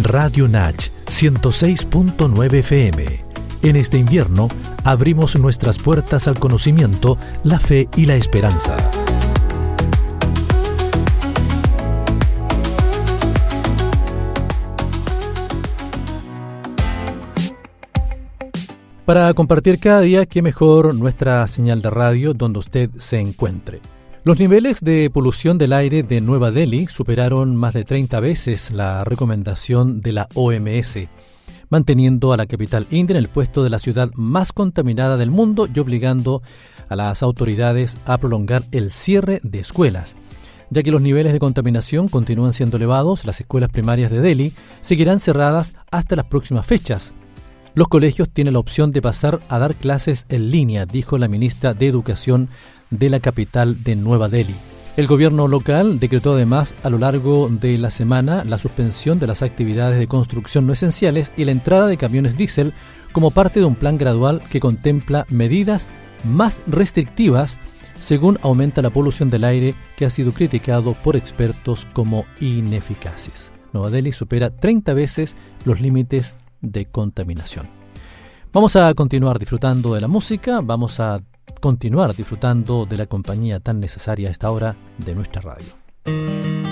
Radio Nach 106.9 FM. En este invierno abrimos nuestras puertas al conocimiento, la fe y la esperanza. Para compartir cada día, qué mejor nuestra señal de radio donde usted se encuentre. Los niveles de polución del aire de Nueva Delhi superaron más de 30 veces la recomendación de la OMS, manteniendo a la capital india en el puesto de la ciudad más contaminada del mundo y obligando a las autoridades a prolongar el cierre de escuelas. Ya que los niveles de contaminación continúan siendo elevados, las escuelas primarias de Delhi seguirán cerradas hasta las próximas fechas. Los colegios tienen la opción de pasar a dar clases en línea, dijo la ministra de Educación de la capital de Nueva Delhi. El gobierno local decretó además a lo largo de la semana la suspensión de las actividades de construcción no esenciales y la entrada de camiones diésel como parte de un plan gradual que contempla medidas más restrictivas según aumenta la polución del aire, que ha sido criticado por expertos como ineficaces. Nueva Delhi supera 30 veces los límites de contaminación. Vamos a continuar disfrutando de la música, vamos a continuar disfrutando de la compañía tan necesaria a esta hora de nuestra radio.